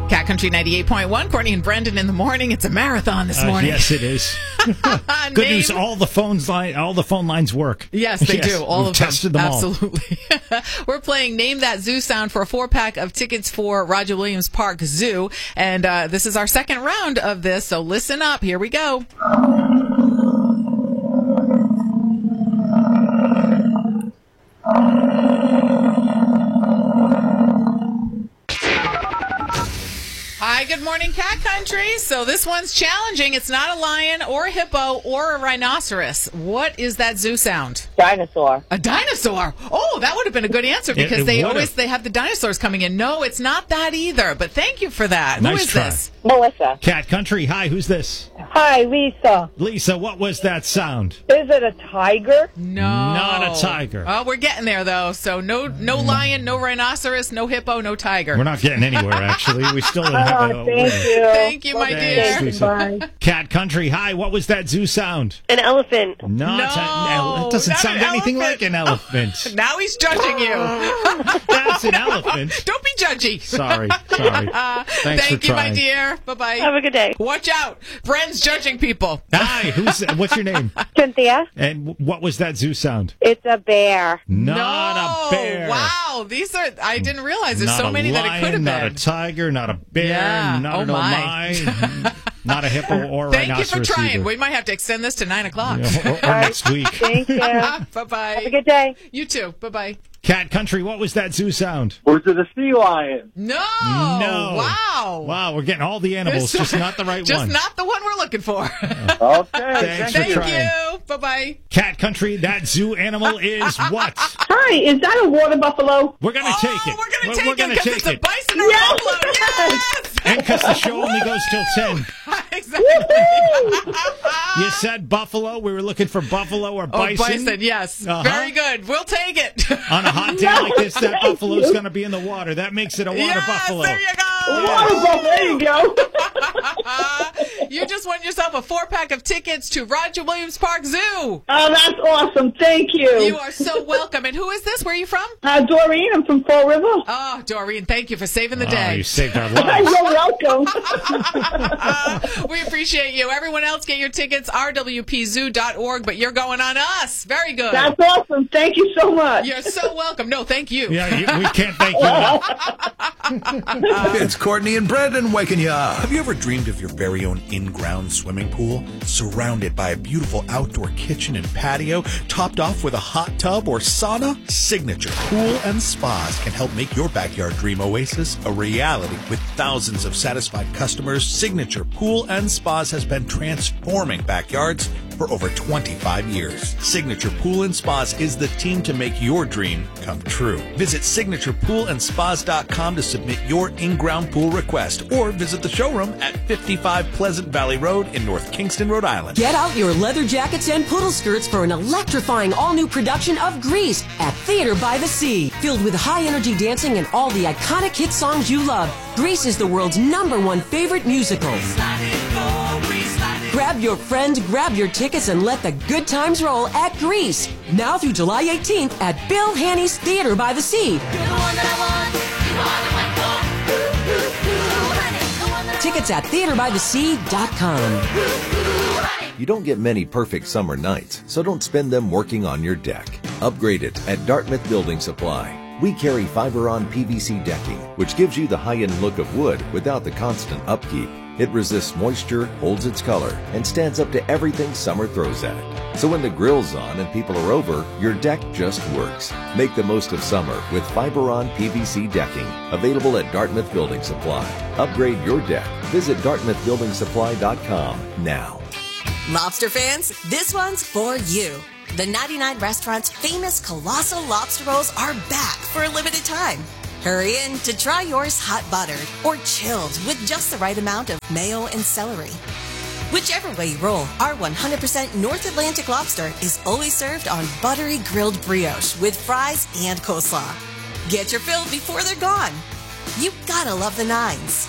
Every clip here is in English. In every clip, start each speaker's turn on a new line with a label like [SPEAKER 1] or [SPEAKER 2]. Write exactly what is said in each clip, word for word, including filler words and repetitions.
[SPEAKER 1] Cat Country ninety-eight point one, Courtney and Brendan in the morning. It's a marathon this morning.
[SPEAKER 2] Uh, yes, it is. Good
[SPEAKER 1] Name-
[SPEAKER 2] news, all the phones line, all the phone lines work.
[SPEAKER 1] Yes, they
[SPEAKER 2] Yes,
[SPEAKER 1] do. All
[SPEAKER 2] we've
[SPEAKER 1] of them.
[SPEAKER 2] tested them all.
[SPEAKER 1] Absolutely. We're playing Name That Zoo Sound for a four-pack of tickets for Roger Williams Park Zoo. And uh, this is our second round of this, so listen up. Here we go. Hi, good morning, Cat Country. So this one's challenging. It's not a lion or a hippo or a rhinoceros. What is that zoo sound?
[SPEAKER 3] Dinosaur.
[SPEAKER 1] A dinosaur. Oh, that would have been a good answer because
[SPEAKER 2] It- it
[SPEAKER 1] they
[SPEAKER 2] would've.
[SPEAKER 1] always they have the dinosaurs coming in. No, it's not that either. But thank you for that.
[SPEAKER 2] Nice
[SPEAKER 1] Who is
[SPEAKER 2] try.
[SPEAKER 1] this?
[SPEAKER 3] Melissa.
[SPEAKER 2] Cat Country, hi, who's this?
[SPEAKER 4] Hi, Lisa.
[SPEAKER 2] Lisa, what was that sound?
[SPEAKER 4] Is it a tiger?
[SPEAKER 1] No,
[SPEAKER 2] Not a tiger.
[SPEAKER 1] Oh, we're getting there though. So no, no lion, no rhinoceros, no hippo, no tiger.
[SPEAKER 2] We're not getting anywhere, actually. We still don't have
[SPEAKER 4] Oh,
[SPEAKER 2] a
[SPEAKER 4] thank
[SPEAKER 2] winner.
[SPEAKER 4] you.
[SPEAKER 1] Thank you, my
[SPEAKER 4] Thanks,
[SPEAKER 1] dear.
[SPEAKER 2] Lisa.
[SPEAKER 4] Bye.
[SPEAKER 2] Cat Country, hi, what was that zoo sound?
[SPEAKER 3] An elephant.
[SPEAKER 2] No,
[SPEAKER 1] No,
[SPEAKER 2] it's a- ele- it doesn't
[SPEAKER 1] not
[SPEAKER 2] sound
[SPEAKER 1] an
[SPEAKER 2] anything
[SPEAKER 1] elephant.
[SPEAKER 2] like an elephant.
[SPEAKER 1] Now he's judging you.
[SPEAKER 2] That's an elephant.
[SPEAKER 1] Don't be judgy.
[SPEAKER 2] Sorry, sorry.
[SPEAKER 1] Uh,
[SPEAKER 2] Thanks
[SPEAKER 1] thank
[SPEAKER 2] for
[SPEAKER 1] you, my
[SPEAKER 2] trying.
[SPEAKER 1] dear. Bye bye.
[SPEAKER 3] Have a good day.
[SPEAKER 1] Watch out. Bren's judging people.
[SPEAKER 2] Hi, who's what's your name?
[SPEAKER 4] Cynthia.
[SPEAKER 2] And what was that zoo sound?
[SPEAKER 4] It's a bear.
[SPEAKER 2] Not
[SPEAKER 1] no.
[SPEAKER 2] a bear.
[SPEAKER 1] Wow. These are, I didn't realize there's
[SPEAKER 2] Not
[SPEAKER 1] so
[SPEAKER 2] a
[SPEAKER 1] many
[SPEAKER 2] lion,
[SPEAKER 1] that it could have
[SPEAKER 2] not
[SPEAKER 1] been.
[SPEAKER 2] a tiger, not a bear,
[SPEAKER 1] Yeah.
[SPEAKER 2] not
[SPEAKER 1] Oh,
[SPEAKER 2] an
[SPEAKER 1] my.
[SPEAKER 2] oh my, not a hippo or a
[SPEAKER 1] Thank you
[SPEAKER 2] rhinoceros
[SPEAKER 1] for trying.
[SPEAKER 2] either.
[SPEAKER 1] We might have to extend this to nine o'clock.
[SPEAKER 2] Yeah, or, or next week.
[SPEAKER 4] Thank you. Have
[SPEAKER 1] Bye-bye.
[SPEAKER 4] a good day.
[SPEAKER 1] You too. Bye-bye.
[SPEAKER 2] Cat Country, what was that zoo sound?
[SPEAKER 5] Was it a sea lion?
[SPEAKER 1] No.
[SPEAKER 2] No.
[SPEAKER 1] Wow.
[SPEAKER 2] Wow, we're getting all the animals, just not the right
[SPEAKER 1] Just
[SPEAKER 2] one.
[SPEAKER 1] not the one we're looking for.
[SPEAKER 5] Okay.
[SPEAKER 2] Thanks for
[SPEAKER 1] Thank
[SPEAKER 2] trying.
[SPEAKER 1] you. Bye-bye.
[SPEAKER 2] Cat Country, that zoo animal is what?
[SPEAKER 4] Hi, is that a water buffalo?
[SPEAKER 2] We're going to
[SPEAKER 1] Oh,
[SPEAKER 2] take it.
[SPEAKER 1] we're going to take
[SPEAKER 2] we're
[SPEAKER 1] it
[SPEAKER 2] gonna
[SPEAKER 1] because
[SPEAKER 2] take
[SPEAKER 1] it's a
[SPEAKER 2] it.
[SPEAKER 1] bison or
[SPEAKER 4] Yes!
[SPEAKER 1] buffalo. Yes.
[SPEAKER 2] And because the show only goes till ten.
[SPEAKER 1] Exactly.
[SPEAKER 2] You said buffalo. We were looking for buffalo or
[SPEAKER 1] Oh,
[SPEAKER 2] bison.
[SPEAKER 1] bison, yes.
[SPEAKER 2] Uh-huh.
[SPEAKER 1] Very good. We'll take it.
[SPEAKER 2] On a hot day like this, that
[SPEAKER 4] Thank
[SPEAKER 2] buffalo's
[SPEAKER 4] you.
[SPEAKER 2] going to be in the water. That makes it a water
[SPEAKER 1] yes,
[SPEAKER 2] buffalo.
[SPEAKER 1] there you go.
[SPEAKER 4] Water buffalo. There you go.
[SPEAKER 1] You just won yourself a four-pack of tickets to Roger Williams Park Zoo.
[SPEAKER 4] Oh, that's awesome. Thank you.
[SPEAKER 1] You are so welcome. And who is this? Where are you from?
[SPEAKER 4] Uh, Doreen, I'm from Fall River.
[SPEAKER 1] Oh, Doreen, thank you for saving the
[SPEAKER 2] Oh,
[SPEAKER 1] day.
[SPEAKER 2] you saved our lives.
[SPEAKER 4] You're welcome.
[SPEAKER 1] We appreciate you. Everyone else, get your tickets, r w p zoo dot org, but you're going on us. Very good.
[SPEAKER 4] That's awesome. Thank you so much.
[SPEAKER 1] You're so welcome. No, thank you.
[SPEAKER 2] Yeah, you, we can't thank you enough.
[SPEAKER 6] It's Courtney and Brendan waking you up. Have you ever dreamed of your very own in-ground swimming pool, surrounded by a beautiful outdoor kitchen and patio, topped off with a hot tub or sauna? Signature Pool and Spas can help make your backyard dream oasis a reality. With thousands of satisfied customers, Signature Pool and Spas has been transforming backyards for over twenty-five years. Signature Pool and Spas is the team to make your dream come true. Visit signature pool and spas dot com to submit your in-ground pool request or visit the showroom at fifty-five Pleasant Valley Road in North Kingston, Rhode Island.
[SPEAKER 7] Get out your leather jackets and poodle skirts for an electrifying all-new production of Grease at Theater by the Sea. Filled with high-energy dancing and all the iconic hit songs you love, Grease is the world's number one favorite musical. Grab your friends, grab your tickets, and let the good times roll at Grease. Now through July eighteenth at Bill Haney's Theater by the Sea. Tickets at theater by the sea dot com.
[SPEAKER 8] You don't get many perfect summer nights, so don't spend them working on your deck. Upgrade it at Dartmouth Building Supply. We carry Fiberon P V C decking, which gives you the high-end look of wood without the constant upkeep. It resists moisture, holds its color, and stands up to everything summer throws at it. So when the grill's on and people are over, your deck just works. Make the most of summer with Fiberon P V C decking, available at Dartmouth Building Supply. Upgrade your deck. Visit dartmouth building supply dot com now.
[SPEAKER 9] Lobster fans, this one's for you. The ninety-nine Restaurant's famous Colossal Lobster Rolls are back for a limited time. Hurry in to try yours hot buttered or chilled with just the right amount of mayo and celery. Whichever way you roll, our one hundred percent North Atlantic lobster is always served on buttery grilled brioche with fries and coleslaw. Get your fill before they're gone. You gotta love the nines.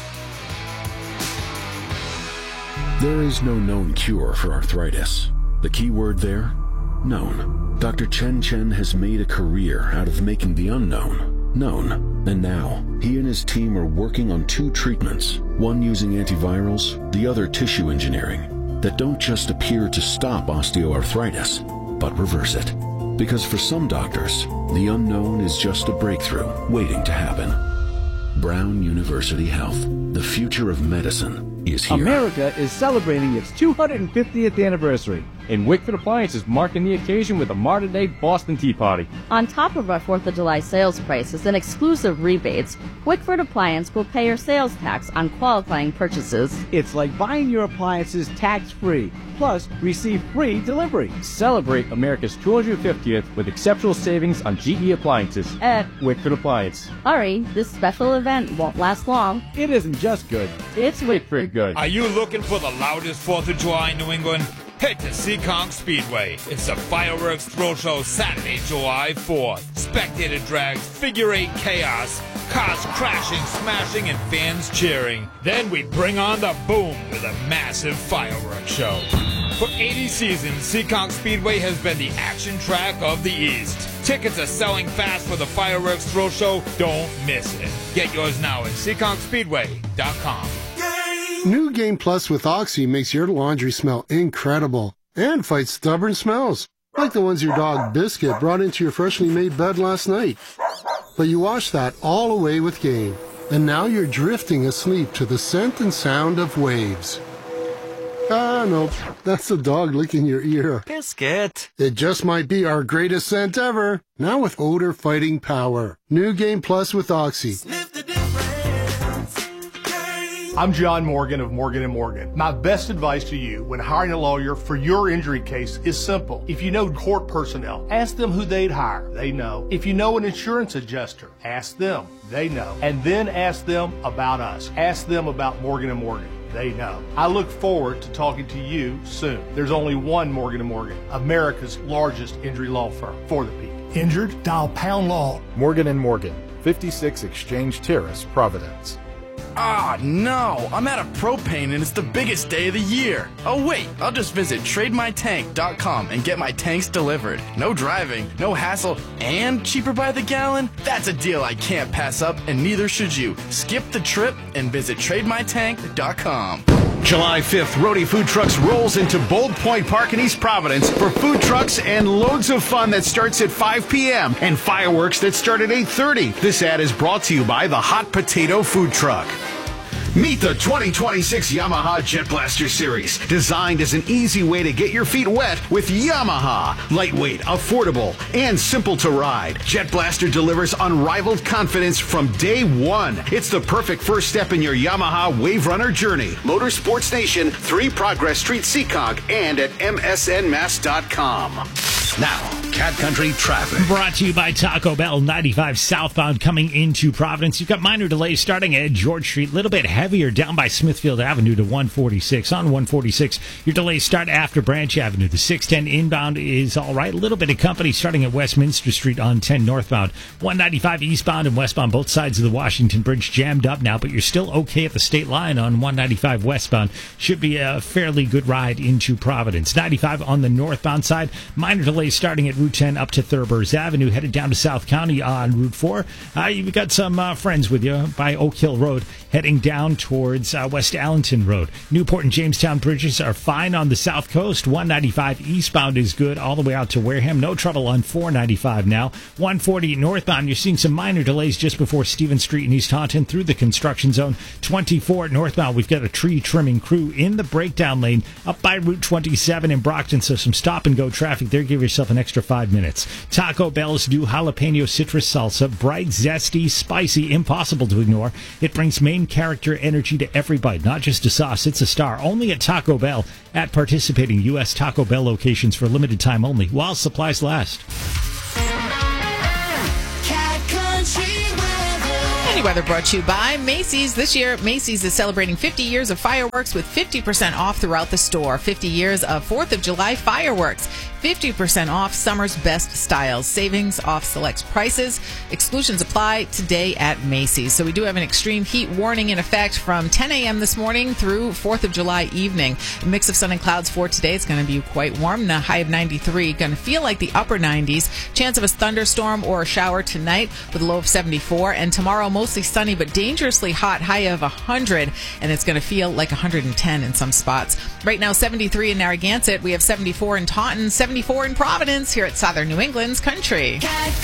[SPEAKER 10] There is no known cure for arthritis. The key word there? Known. Doctor Chen Chen has made a career out of making the unknown known. And now, he and his team are working on two treatments, one using antivirals, the other tissue engineering, that don't just appear to stop osteoarthritis, but reverse it. Because for some doctors, the unknown is just a breakthrough waiting to happen. Brown University Health, the future of medicine, is here.
[SPEAKER 3] America is celebrating its two hundred fiftieth anniversary, and Wickford Appliance is marking the occasion with a Marta Day Boston Tea Party.
[SPEAKER 11] On top of our fourth of July sales prices and exclusive rebates, Wickford Appliance will pay your sales tax on qualifying purchases.
[SPEAKER 3] It's like buying your appliances tax-free, plus receive free delivery. Celebrate America's two hundred fiftieth with exceptional savings on G E appliances at Wickford Appliance.
[SPEAKER 11] Hurry, this special event won't last long.
[SPEAKER 3] It isn't just good, it's Wickford good.
[SPEAKER 12] Are you looking for the loudest fourth of July in New England? Head to Seekonk Speedway. It's a fireworks thrill show Saturday, July fourth. Spectator drags, figure eight chaos, cars crashing, smashing, and fans cheering. Then we bring on the boom with a massive fireworks show. For eighty seasons, Seekonk Speedway has been the action track of the East. Tickets are selling fast for the fireworks thrill show. Don't miss it. Get yours now at Seekonk Speedway dot com.
[SPEAKER 13] New Game Plus with Oxy makes your laundry smell incredible and fights stubborn smells, like the ones your dog Biscuit brought into your freshly made bed last night. But you wash that all away with Game, and now you're drifting asleep to the scent and sound of waves. Ah, no, that's the dog licking your ear.
[SPEAKER 14] Biscuit.
[SPEAKER 13] It just might be our greatest scent ever, now with odor-fighting power. New Game Plus with Oxy.
[SPEAKER 15] I'm John Morgan of Morgan and Morgan. My best advice to you when hiring a lawyer for your injury case is simple. If you know court personnel, ask them who they'd hire. They know. If you know an insurance adjuster, ask them. They know. And then ask them about us. Ask them about Morgan and Morgan. They know. I look forward to talking to you soon. There's only one Morgan and Morgan, America's largest injury law firm for the people.
[SPEAKER 16] Injured? Dial pound law.
[SPEAKER 17] Morgan and Morgan, fifty-six Exchange Terrace, Providence.
[SPEAKER 14] Ah, no, I'm out of propane and it's the biggest day of the year. Oh wait, I'll just visit trade my tank dot com and get my tanks delivered. No driving, no hassle, and cheaper by the gallon? That's a deal I can't pass up, and neither should you. Skip the trip and visit trade my tank dot com.
[SPEAKER 6] July fifth, Roadie Food Trucks rolls into Bold Point Park in East Providence for food trucks and loads of fun that starts at five p.m. and fireworks that start at eight thirty. This ad is brought to you by the Hot Potato Food Truck. Meet the twenty twenty-six Yamaha Jet Blaster Series, designed as an easy way to get your feet wet with Yamaha. Lightweight, affordable, and simple to ride. Jet Blaster delivers unrivaled confidence from day one. It's the perfect first step in your Yamaha Wave Runner journey. Motorsports Nation, three Progress Street, Seekonk, and at M S N mass dot com. Now, Cat Country traffic.
[SPEAKER 2] Brought to you by Taco Bell, ninety-five southbound coming into Providence. You've got minor delays starting at George Street, a little bit heavier down by Smithfield Avenue to one forty-six. On one forty-six, your delays start after Branch Avenue. The six ten inbound is all right. A little bit of company starting at Westminster Street on ten northbound. one ninety-five eastbound and westbound, both sides of the Washington Bridge jammed up now, but you're still okay at the state line on one ninety-five westbound. Should be a fairly good ride into Providence. ninety-five on the northbound side, minor delays starting at Route ten up to Thurber's Avenue, headed down to South County on Route four. Uh, you've got some uh, friends with you by Oak Hill Road, heading down towards uh, West Allenton Road. Newport and Jamestown bridges are fine on the south coast. one ninety-five eastbound is good all the way out to Wareham. No trouble on four ninety-five now. one forty northbound, you're seeing some minor delays just before Stevens Street in East Taunton through the construction zone. twenty-four northbound, we've got a tree trimming crew in the breakdown lane up by Route twenty-seven in Brockton, so some stop-and-go traffic there. Give yourself an extra five minutes. Taco Bell's new jalapeno citrus salsa, bright, zesty, spicy, impossible to ignore. It brings main character energy to every bite, not just a sauce, it's a star. Only at Taco Bell at participating U S Taco Bell locations for limited time only, while supplies last.
[SPEAKER 1] Community Weather brought to you by Macy's. This year, Macy's is celebrating fifty years of fireworks with fifty percent off throughout the store. fifty years of fourth of July fireworks. fifty percent off summer's best styles. Savings off select prices. Exclusions apply today at Macy's. So we do have an extreme heat warning in effect from ten a.m. this morning through fourth of July evening. A mix of sun and clouds for today. It's going to be quite warm. A high of ninety-three. Going to feel like the upper nineties. Chance of a thunderstorm or a shower tonight with a low of seventy-four. And tomorrow, mostly sunny but dangerously hot. High of one hundred. And it's going to feel like one hundred ten in some spots. Right now, seventy-three in Narragansett. We have seventy-four in Taunton. seventy-four in Providence here at Southern New England's Country.